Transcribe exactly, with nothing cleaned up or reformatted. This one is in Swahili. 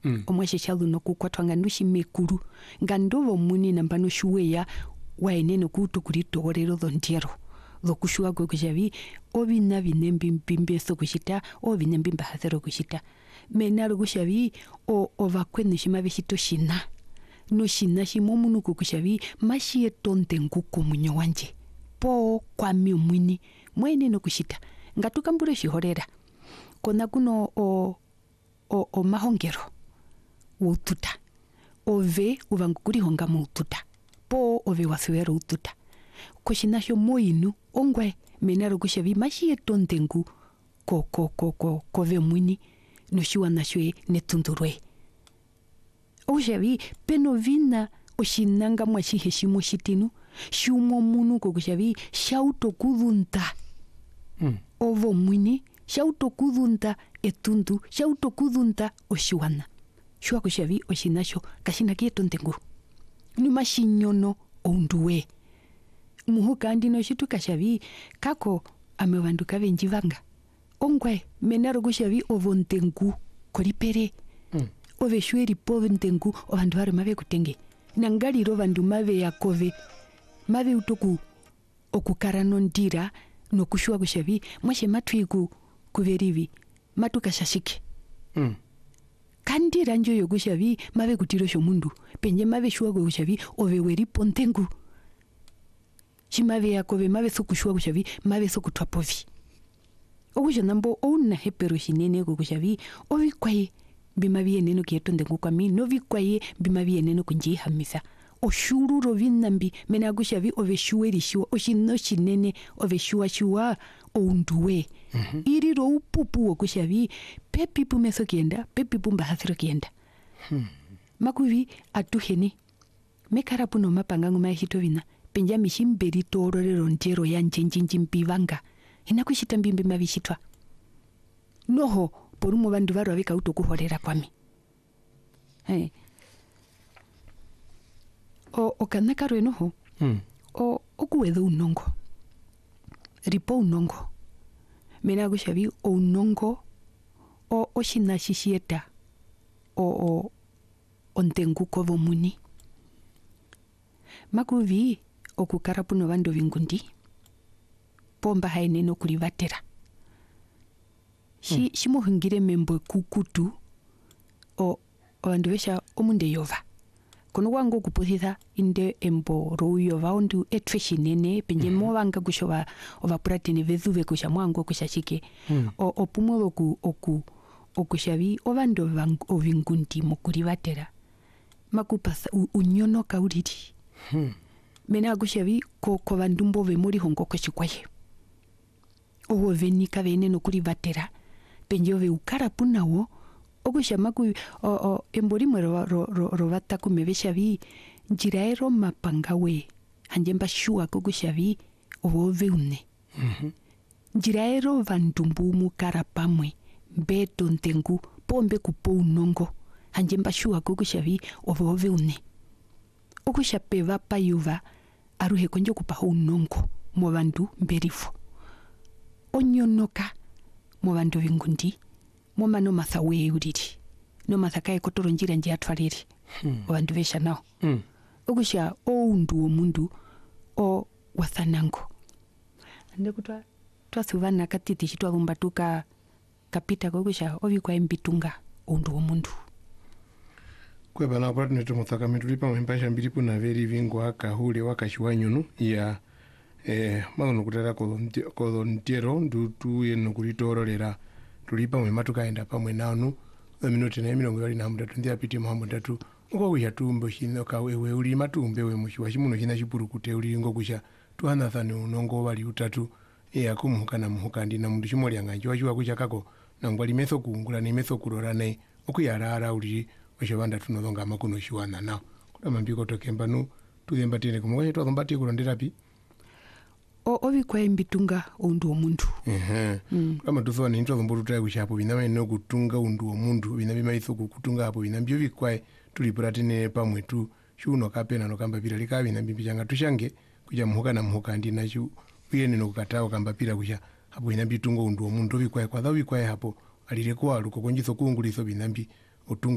mm. omweshe shalu no kukwatwa ngandushi mekuru ngandovo muni nambano shuweya waenene kuto kuritorero dhontiero dhokushua kwe kushavi ovina vinembi mbimbeso kushita o vinembi mbahazero kushita menaro kushavi o ovakwenu shima vishito shina no shina shimo munu kushavi mashie tonte nguko munyo wanje po kwa miumwini mwene no kushita ngatukambure shihorera kona kuno o o, o mahongero ututa ove uvangukuri honga mu ututa po ove wasuero ututa koshinasho moinu ongwe menaro kushavi mashie tontengu ko ko ko ko kove mwini no shiwana shwe netundurwe oshavi peno vina oshinanga mwashiheshimo shitinu shumo munu ko kushavi shauto kudunta mm. ovo mwini shauto kudunta etundu shauto kudunta oshiwana shua kushavi oshinasho kashina kietontengu numa shinyono onduwe muhu kandi no shitu kashavi kako amevanduka venjivanga ongwe menaro kushavi ovontengu kolipere mm. ove shweri povontengu ovandu vari mave kutenge nangaliro vandu mave yakove mave utoku okukara nondira nokushua kushavi mweshe matwiku kuverivi matukashashike mm. kandira njo yokushavi mave kutiro shomundu penje mave shua kushavi ove weri pontengu shimave yakove mave sokushua kushavi mave sokutwapovi okusha nambo ouna hepero shinene kushavi ovikwaye bimaviye neno kietondengu kwami novikwaye bimaviye neno kunjihamisa oshururo vinambi mena kushavi ove shuweri shua oshino shinene ove shua shua ounduwe mm-hmm. iriro upupu wokushavi pepipu meso kienda pepipu mbahasiro kienda hmm. makuvi atuhene mekarapu no mapangangu mahito vina penja mishimberi tororero ntero ya njenjinji mpivanga inakushita mbimbi mavishitwa noho porumo vandu varo avika uto kuhorera kwami hey. o okanakaro enoho mm. o okuwedho unongo ripo unongo mena kushavi o unongo o oshina shishieta o o ontengu kovo muni makuvi okukara puno vandu vingundi pomba haeneno kulivatera shi mm. shimohungire membo kukutu o vandu vesha omunde yova kono wango kuputhitha inde embo rouyova ondu etwe shinene penje mm-hmm. movanga kushova ova puratini vethuve kusha mwango kushashike mm. o opumwe oku oku okushavi ovando ovingundi mokurivatera makupasa unyono kauriri mm. mena kushavi ko ko vandu mbove muri hongo koshikwaye owo venika vene nokurivatera penje ove ukara punawo okushama ku o, o embori mwero ro ro ro vata kumeveshavi njiraero mapangawe hanjemba shua kokushavi ove une mm-hmm. njiraero vandumbu mukara pamwe beto ntengu pombe kupo unongo hanjemba shua kokushavi ove une okushapeva payuva aruhe konjo kupaho unongo mo vandu mberifu onyonoka mo vandu vingundi moma no matha weuriri no matha kai kotoro njira nje atwariri hmm. vandu vesha nao hmm. okusha oundu omundu o wathanango ande kutwa twasuvana katiti chitwa kumbatuka kapita kokusha ovikwa embitunga oundu omundu kwebana kwa neto muthaka mitulipa mpasha mbiri puna veri vingwa kahule wakashiwa nyunu ya eh maono kutara ko ko ntiero ndutu yeno kulitororera tulipa mwe matukaenda pamwe nanu minute na mirongo iri na mutatu ndi apiti muhambo tatu ngo kuya tumbo shino ka wewe uli matumbe we mushiwa shimuno shina shipuru kute uli ngo kusha tuhana thani unongo bali utatu e akumuka na muhuka ndi na mundu shimoli yanganjwa shiwa kusha kako nangwali metho kungula ni metho kurora nei okuyarara uli oshabanda tunodonga makuno shiwana nao kudama mbiko tokemba nu tuyemba tine kumwe twathomba kurondera pi o ovikwa embitunga oundu omundu ehe mm. kama tuthwa ni ntwa mburu twa kushapo binama no kutunga undu omundu binama maitho kutunga hapo binambyo vikwae tulipuratine pamwe tu shuno kapena no kamba pira likabi na mbimbi changa tushange kuja muhuka na muhuka ndi nacho uyene no kukatao kamba pira kusha hapo binambi tunga undu omundu vikwae kwa dhawi kwae hapo alirekuwa luko konjitho kungulitho binambi otunga